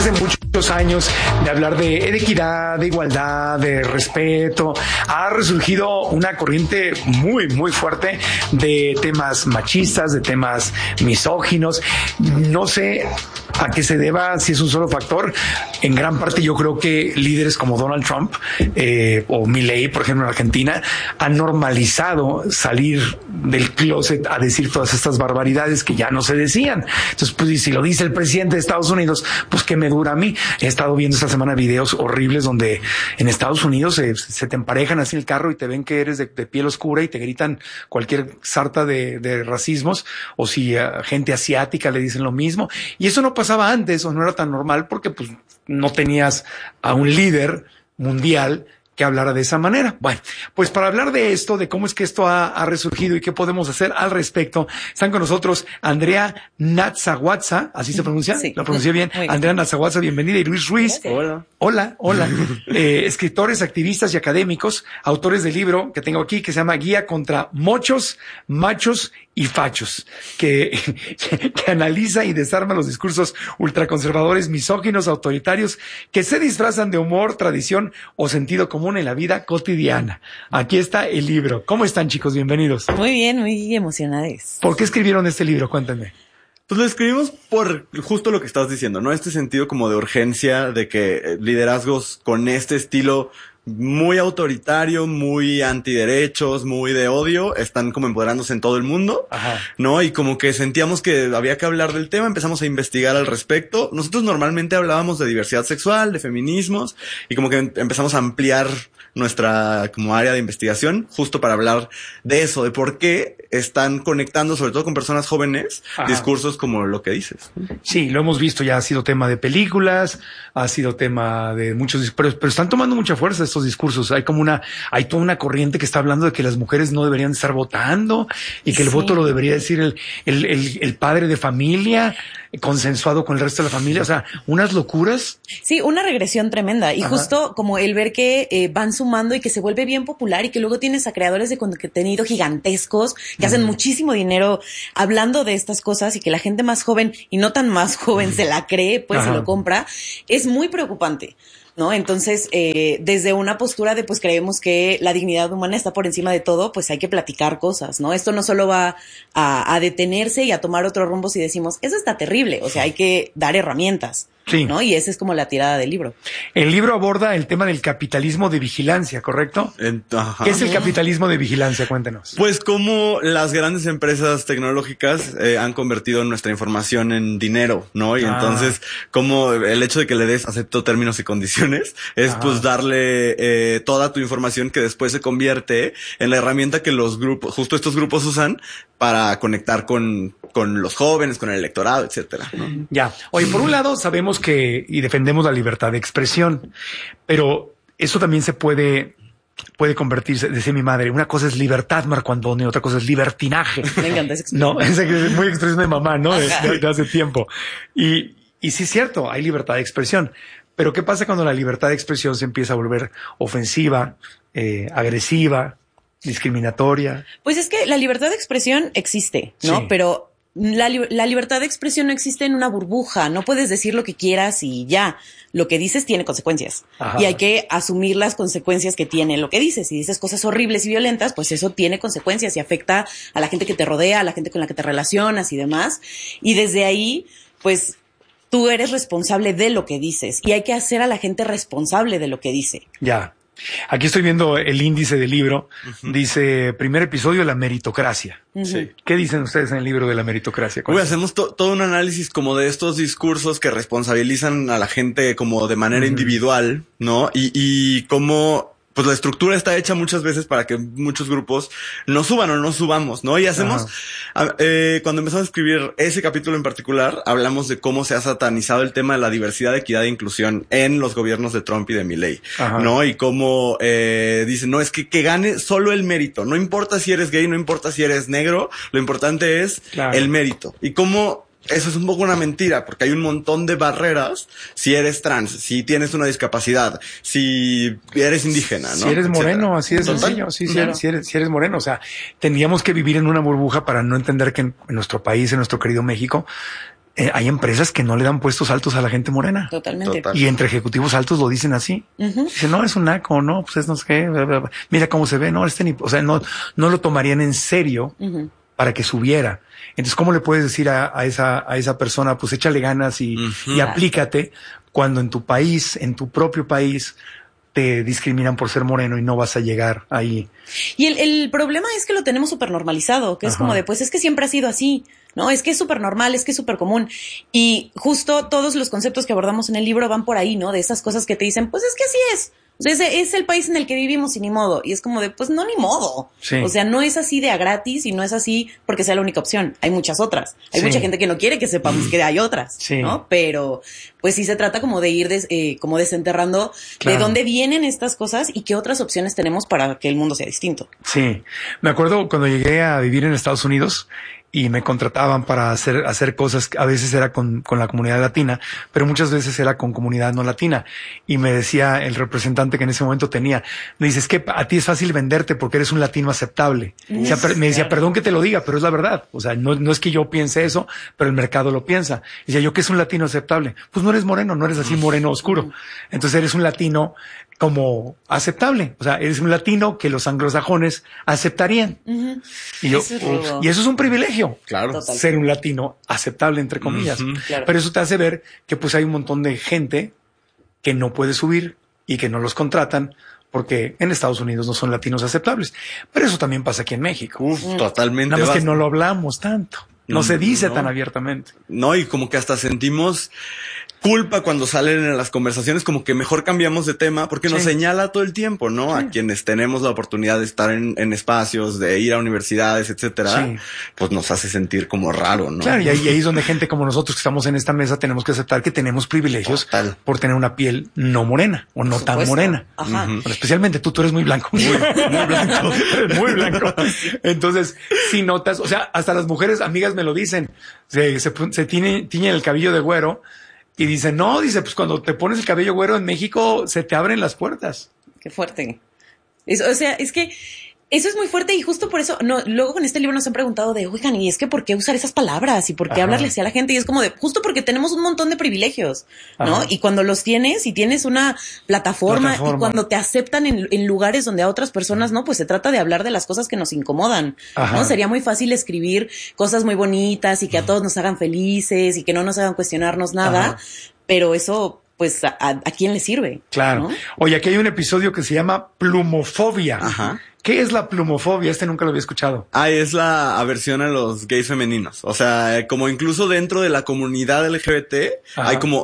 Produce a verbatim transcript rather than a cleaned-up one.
después de muchos años de hablar de, de equidad, de igualdad, de respeto, ha resurgido una corriente muy, muy fuerte de temas machistas, de temas misóginos. No sé a qué se deba, si es un solo factor. En gran parte yo creo que líderes como Donald Trump eh, o Milei, por ejemplo, en Argentina, han normalizado salir del closet a decir todas estas barbaridades que ya no se decían. Entonces, pues, si lo dice el presidente de Estados Unidos, pues qué me dura a mí. He estado viendo esta semana videos horribles donde en Estados Unidos se, se te emparejan así en el carro y te ven que eres de, de piel oscura y te gritan cualquier sarta de, de racismos, o si a gente asiática le dicen lo mismo. Y eso no pasaba antes, o no era tan normal, porque pues no tenías a un líder mundial que hablara de esa manera. Bueno, pues para hablar de esto, de cómo es que esto ha, ha resurgido y qué podemos hacer al respecto, están con nosotros Andrea Natsawatsa, ¿así se pronuncia? Sí. ¿Lo pronuncié bien? bien. Andrea Natsawatsa, bienvenida, y Luis Ruiz. Hola. Hola, hola. eh, escritores, activistas y académicos, autores del libro que tengo aquí, que se llama Guía contra Mochos, Machos y Fachos, que, que analiza y desarma los discursos ultraconservadores, misóginos, autoritarios, que se disfrazan de humor, tradición o sentido común en la vida cotidiana. Aquí está el libro. ¿Cómo están, chicos? Bienvenidos. Muy bien, muy emocionados. ¿Por qué escribieron este libro? Cuéntenme. Pues lo escribimos por justo lo que estás diciendo, ¿no? Este sentido como de urgencia, de que liderazgos con este estilo muy autoritario, muy antiderechos, muy de odio, están como empoderándose en todo el mundo. Ajá. ¿No? Y como que sentíamos que había que hablar del tema, empezamos a investigar al respecto. Nosotros normalmente hablábamos de diversidad sexual, de feminismos, y como que empezamos a ampliar nuestra como área de investigación justo para hablar de eso, de por qué están conectando, sobre todo con personas jóvenes, ajá, discursos como lo que dices. Sí, lo hemos visto, ya ha sido tema de películas, ha sido tema de muchos, pero, pero están tomando mucha fuerza estos discursos. Hay como una, hay toda una corriente que está hablando de que las mujeres no deberían estar votando y que el sí. voto lo debería decir el, el, el, el padre de familia, consensuado con el resto de la familia. O sea, unas locuras. Sí, una regresión tremenda. Y ajá, justo como el ver que eh, van sumando y que se vuelve bien popular y que luego tienes a creadores de contenido gigantescos que uh-huh. hacen muchísimo dinero hablando de estas cosas y que la gente más joven y no tan más joven uh-huh. se la cree, pues ajá, se lo compra, es muy preocupante, ¿no? Entonces, eh, desde una postura de, pues, creemos que la dignidad humana está por encima de todo, pues hay que platicar cosas, ¿no? Esto no solo va a, a detenerse y a tomar otro rumbo si decimos, eso está terrible, o sea, hay que dar herramientas. Sí. ¿No? Y esa es como la tirada del libro. El libro aborda el tema del capitalismo de vigilancia, ¿correcto? Ajá. ¿Qué es el capitalismo de vigilancia? Cuéntanos. Pues cómo las grandes empresas tecnológicas eh, han convertido nuestra información en dinero, ¿no? Y ah. entonces, como el hecho de que le des acepto términos y condiciones es ah. pues darle eh, toda tu información que después se convierte en la herramienta que los grupos, justo estos grupos usan para conectar con, con los jóvenes, con el electorado, etcétera, ¿no? Ya. Oye, por un lado sabemos que y defendemos la libertad de expresión, pero eso también se puede puede convertirse, decía mi madre, una cosa es libertad, Marco Antonio, otra cosa es libertinaje. Me encanta esa expresión. No, es muy expresión de mamá, ¿no? De, de, de hace tiempo. Y, y sí es cierto, hay libertad de expresión. Pero ¿qué pasa cuando la libertad de expresión se empieza a volver ofensiva, eh, agresiva, discriminatoria? Pues es que la libertad de expresión existe, ¿no? Sí. Pero La, li- la libertad de expresión no existe en una burbuja. No puedes decir lo que quieras y ya. Lo que dices tiene consecuencias. Ajá. Y hay que asumir las consecuencias que tiene lo que dices. Si dices cosas horribles y violentas, pues eso tiene consecuencias y afecta a la gente que te rodea, a la gente con la que te relacionas y demás. Y desde ahí, pues tú eres responsable de lo que dices y hay que hacer a la gente responsable de lo que dice. Ya. Aquí estoy viendo el índice del libro. Uh-huh. Dice, primer episodio, la meritocracia. Uh-huh. Sí. ¿Qué dicen ustedes en el libro de la meritocracia? Uy, hacemos to- todo un análisis como de estos discursos que responsabilizan a la gente como de manera uh-huh. individual, ¿no? Y, y cómo pues la estructura está hecha muchas veces para que muchos grupos no suban o no subamos, ¿no? Y hacemos, a, eh, cuando empezamos a escribir ese capítulo en particular, hablamos de cómo se ha satanizado el tema de la diversidad, equidad e inclusión en los gobiernos de Trump y de Milei, Ajá. ¿no? Y cómo eh, dicen, no, es que, que gane solo el mérito, no importa si eres gay, no importa si eres negro, lo importante es claro. el mérito. Y cómo eso es un poco una mentira, porque hay un montón de barreras si eres trans, si tienes una discapacidad, si eres indígena, ¿no? Si eres moreno, así de sencillo. Sí, si eres, si eres, si eres moreno. O sea, tendríamos que vivir en una burbuja para no entender que en nuestro país, en nuestro querido México, eh, hay empresas que no le dan puestos altos a la gente morena. Totalmente. Total. Y entre ejecutivos altos lo dicen así. Uh-huh. Dicen, no, es un naco, no, pues es no sé qué. Bla, bla, bla. Mira cómo se ve, no, este ni, o sea, no, no lo tomarían en serio uh-huh. para que subiera. Entonces, ¿cómo le puedes decir a, a esa, a esa persona, pues échale ganas y, uh-huh. y aplícate cuando en tu país, en tu propio país, te discriminan por ser moreno y no vas a llegar ahí? Y el, el problema es que lo tenemos súper normalizado, que es Ajá. como de, pues es que siempre ha sido así, ¿no? Es que es súper normal, es que es súper común. Y justo todos los conceptos que abordamos en el libro van por ahí, ¿no? De esas cosas que te dicen, pues es que así es. O sea, ese es el país en el que vivimos y ni modo. Y es como de, pues no, ni modo. Sí. O sea, no es así de a gratis y no es así porque sea la única opción. Hay muchas otras. Hay sí. mucha gente que no quiere que sepamos que hay otras, sí. ¿no? Pero pues sí se trata como de ir des, eh, como desenterrando claro. de dónde vienen estas cosas y qué otras opciones tenemos para que el mundo sea distinto. Sí. Me acuerdo cuando llegué a vivir en Estados Unidos y me contrataban para hacer, hacer cosas, a veces era con, con la comunidad latina, pero muchas veces era con comunidad no latina. Y me decía el representante que en ese momento tenía, me dice, es que a ti es fácil venderte porque eres un latino aceptable. Uf, o sea, me decía, perdón que te lo diga, pero es la verdad. O sea, no, no es que yo piense eso, pero el mercado lo piensa. Y decía, ¿yo qué es un latino aceptable? Pues no eres moreno, no eres así moreno oscuro. Entonces eres un latino como aceptable. O sea, eres un latino que los anglosajones aceptarían. Uh-huh. Y yo, eso es y eso es un privilegio. Claro. Total. Ser un latino aceptable, entre comillas. Uh-huh. Claro. Pero eso te hace ver que pues hay un montón de gente que no puede subir y que no los contratan porque en Estados Unidos no son latinos aceptables. Pero eso también pasa aquí en México. Uf, uh-huh. Totalmente. Nada más que no lo hablamos tanto. No mm, se dice no. tan abiertamente. No, y como que hasta sentimos culpa cuando salen en las conversaciones, como que mejor cambiamos de tema porque sí. nos señala todo el tiempo, ¿no? Sí. A quienes tenemos la oportunidad de estar en, en espacios, de ir a universidades, etcétera, sí. pues nos hace sentir como raro, ¿no? Claro, y ahí, y ahí es donde gente como nosotros que estamos en esta mesa tenemos que aceptar que tenemos privilegios Total. Por tener una piel no morena o no tan morena. Ajá. Uh-huh. Pero especialmente tú, tú eres muy blanco. Muy, muy blanco. Muy blanco. Entonces, si notas, o sea, hasta las mujeres amigas me lo dicen, se, se, se tiñe, tiñen el cabello de güero. Y dice, no, dice, pues cuando te pones el cabello güero en México, se te abren las puertas. Qué fuerte. Eso, o sea, es que eso es muy fuerte y justo por eso, no, luego con este libro nos han preguntado de, oigan, ¿y es que por qué usar esas palabras? ¿Y por qué Ajá. hablarle así a la gente? Y es como de, justo porque tenemos un montón de privilegios, ¿no? Ajá. Y cuando los tienes y tienes una plataforma, plataforma. y cuando te aceptan en, en lugares donde a otras personas no, pues se trata de hablar de las cosas que nos incomodan, Ajá. ¿no? Sería muy fácil escribir cosas muy bonitas y que a todos nos hagan felices y que no nos hagan cuestionarnos nada, Ajá. pero eso... pues a, a quién le sirve. Claro. ¿No? Oye, aquí hay un episodio que se llama Plumofobia. Ajá. ¿Qué es la plumofobia? Este nunca lo había escuchado. Ah, es la aversión a los gays femeninos. O sea, como incluso dentro de la comunidad L G B T Ajá. hay como